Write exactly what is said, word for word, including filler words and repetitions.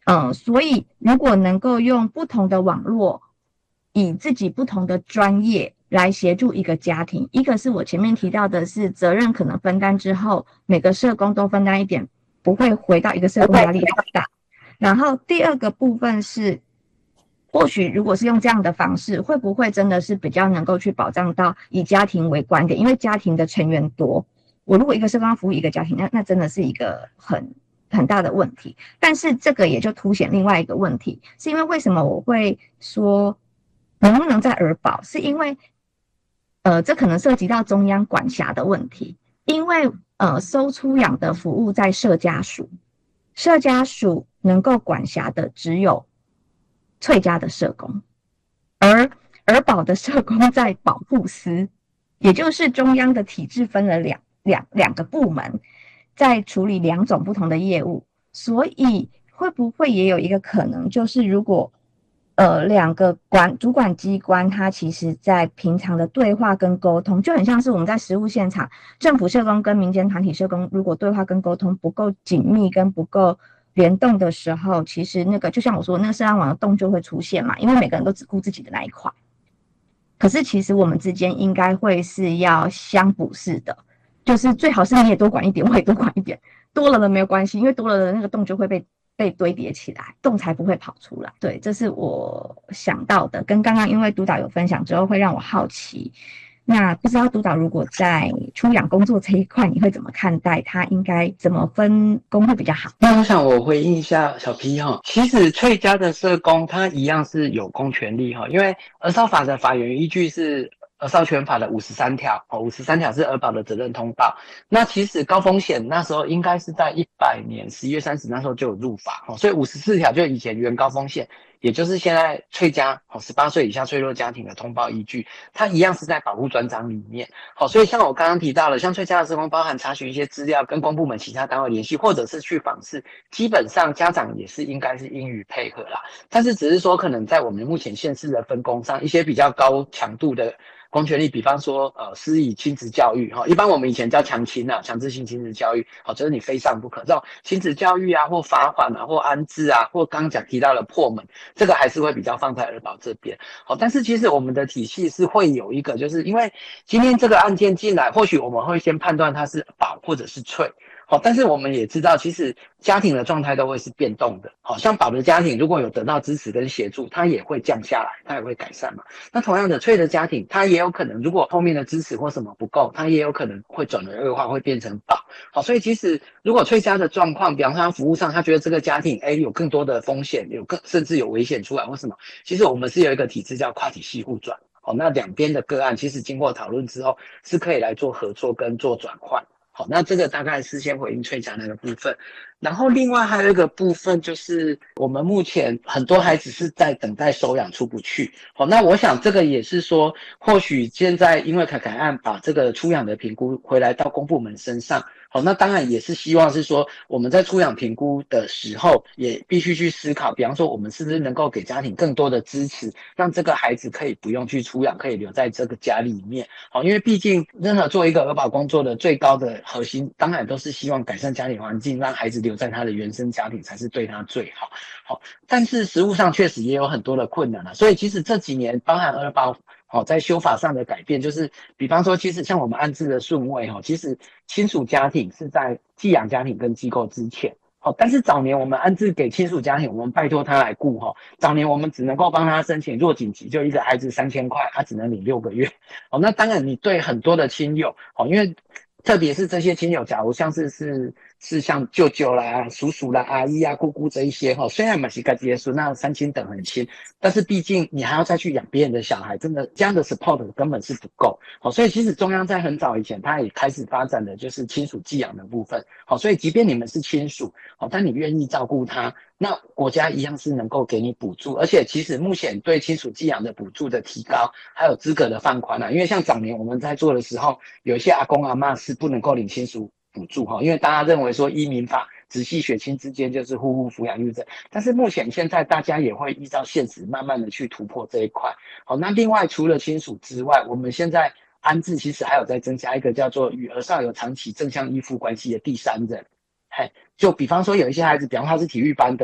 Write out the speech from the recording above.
嗯，所以如果能够用不同的网络，以自己不同的专业来协助一个家庭，一个是我前面提到的是责任可能分担之后，每个社工都分担一点，不会回到一个社工压力很大。然后第二个部分是，或许如果是用这样的方式，会不会真的是比较能够去保障到以家庭为观点？因为家庭的成员多，我如果一个社工要服务一个家庭，那那真的是一个很很大的问题。但是这个也就凸显另外一个问题，是因为为什么我会说能不能在儿保，是因为呃，这可能涉及到中央管辖的问题，因为呃，收出养的服务在社家署，社家署能够管辖的只有翠家的社工，而儿保的社工在保护司，也就是中央的体制分了两两两个部门，在处理两种不同的业务，所以会不会也有一个可能，就是如果呃两个管主管机关，它其实在平常的对话跟沟通，就很像是我们在实务现场，政府社工跟民间团体社工，如果对话跟沟通不够紧密跟不够联动的时候，其实那个就像我说，那个社安网的洞就会出现嘛，因为每个人都只顾自己的那一块。可是其实我们之间应该会是要相补式的，就是最好是你也多管一点，我也多管一点，多了的没有关系，因为多了的那个洞就会被被堆叠起来，洞才不会跑出来。对，这是我想到的，跟刚刚因为督导有分享之后，会让我好奇。那不知道督导如果在出养工作这一块，你会怎么看待？他应该怎么分工会比较好？ 那我想我回应一下小 P 哈，其实翠家的社工他一样是有公权力哈，因为儿少法的法源依据是儿少权法的五十三条，哦，五十三条是儿保的责任通报。那其实高风险那时候应该是在一百年十一月三十那时候就有入法，哦，所以五十四条就以前原高风险，也就是现在翠家哦十八岁以下脆弱家庭的通报依据，它一样是在保护专章里面。好，所以像我刚刚提到了，像翠家的社工包含查询一些资料，跟公部门其他单位联系，或者是去访视，基本上家长也是应该是英语配合啦。但是只是说，可能在我们目前县市的分工上，一些比较高强度的公权力，比方说呃施以亲子教育哈，一般我们以前叫强亲啊，强制性亲子教育，好，就是你非上不可。这种亲子教育啊，或罚款啊，或安置啊，或刚讲提到了破门，这个还是会比较放在儿保这边。好，但是其实我们的体系是会有一个，就是因为今天这个案件进来，或许我们会先判断它是保或者是脆。好，但是我们也知道，其实家庭的状态都会是变动的。好，像保的家庭如果有得到支持跟协助，它也会降下来，它也会改善嘛。那同样的，脆的家庭，它也有可能，如果后面的支持或什么不够，它也有可能会转而恶化，会变成保。好，所以其实如果脆家的状况，比方说他服务上，他觉得这个家庭，哎，有更多的风险，有更甚至有危险出来，或什么，其实我们是有一个体制叫跨体系互转。好，那两边的个案其实经过讨论之后，是可以来做合作跟做转换。好，那这个大概是先回应翠霞那个部分，然后另外还有一个部分就是我们目前很多孩子是在等待收养出不去。好，那我想这个也是说，或许现在因为凯凯案把这个出养的评估回来到公部门身上。好，那当然也是希望是说我们在出养评估的时候，也必须去思考，比方说我们是不是能够给家庭更多的支持，让这个孩子可以不用去出养，可以留在这个家里面。好，因为毕竟任何做一个儿保工作的最高的核心，当然都是希望改善家庭环境，让孩子留在他的原生家庭才是对他最好。好，但是实务上确实也有很多的困难了，所以其实这几年包含儿保好，在修法上的改变，就是比方说，其实像我们安置的顺位哈，其实亲属家庭是在寄养家庭跟机构之前。好，但是早年我们安置给亲属家庭，我们拜托他来顾哈。早年我们只能够帮他申请，若紧急就一个孩子三千块，他只能领六个月。好，那当然你对很多的亲友，好，因为特别是这些亲友，假如像是是是像舅舅啦、叔叔啦、阿姨啊、姑姑这一些哈，虽然马西嘎结束那三亲等很亲，但是毕竟你还要再去养别人的小孩，真的这样的 support 根本是不够。好，所以其实中央在很早以前，他也开始发展的就是亲属寄养的部分。好，所以即便你们是亲属，好，但你愿意照顾他，那国家一样是能够给你补助。而且其实目前对亲属寄养的补助的提高，还有资格的放宽啊，因为像早年我们在做的时候，有一些阿公阿嬷是不能够领亲属补助哈，因为大家认为说依民法直系血亲之间就是互互抚养育证，但是目前现在大家也会依照现实慢慢的去突破这一块。好，那另外除了亲属之外，我们现在安置其实还有在增加一个叫做与儿少有长期正向依附关系的第三人。嘿，就比方说有一些孩子，比方他是体育班的。